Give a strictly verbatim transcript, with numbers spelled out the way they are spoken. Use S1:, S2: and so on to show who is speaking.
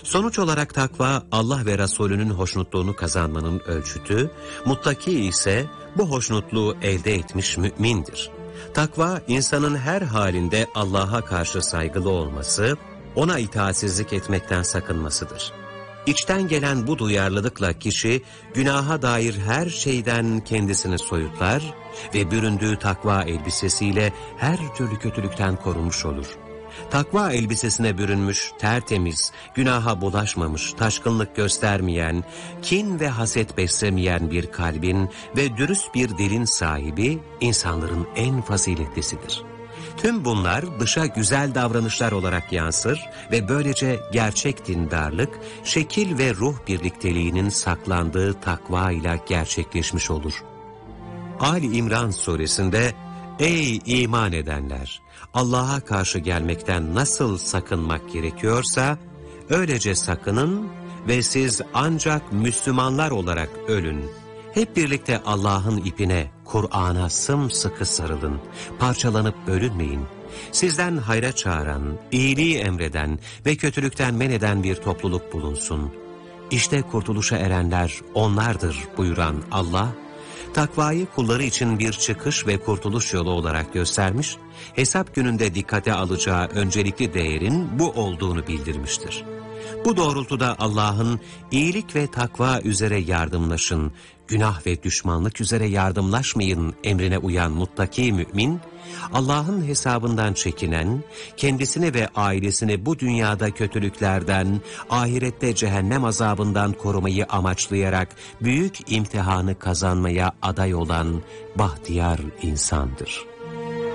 S1: Sonuç olarak takva Allah ve Resulünün hoşnutluğunu kazanmanın ölçütü, muttaki ise bu hoşnutluğu elde etmiş mümindir. Takva insanın her halinde Allah'a karşı saygılı olması, ona itaatsizlik etmekten sakınmasıdır. İçten gelen bu duyarlılıkla kişi günaha dair her şeyden kendisini soyutlar ve büründüğü takva elbisesiyle her türlü kötülükten korunmuş olur. Takva elbisesine bürünmüş, tertemiz, günaha bulaşmamış, taşkınlık göstermeyen, kin ve haset beslemeyen bir kalbin ve dürüst bir dilin sahibi insanların en faziletlisidir. Tüm bunlar dışa güzel davranışlar olarak yansır ve böylece gerçek dindarlık, şekil ve ruh birlikteliğinin saklandığı takva ile gerçekleşmiş olur. Ali İmran suresinde, "Ey iman edenler! Allah'a karşı gelmekten nasıl sakınmak gerekiyorsa, öylece sakının ve siz ancak Müslümanlar olarak ölün. Hep birlikte Allah'ın ipine, Kur'an'a sımsıkı sarılın, parçalanıp bölünmeyin. Sizden hayra çağıran, iyiliği emreden ve kötülükten men eden bir topluluk bulunsun. İşte kurtuluşa erenler onlardır" buyuran Allah, takvayı kulları için bir çıkış ve kurtuluş yolu olarak göstermiş, hesap gününde dikkate alacağı öncelikli değerin bu olduğunu bildirmiştir. Bu doğrultuda Allah'ın iyilik ve takva üzere yardımlaşın, günah ve düşmanlık üzere yardımlaşmayın emrine uyan muttaki mümin, Allah'ın hesabından çekinen, kendisini ve ailesini bu dünyada kötülüklerden, ahirette cehennem azabından korumayı amaçlayarak büyük imtihanı kazanmaya aday olan bahtiyar insandır.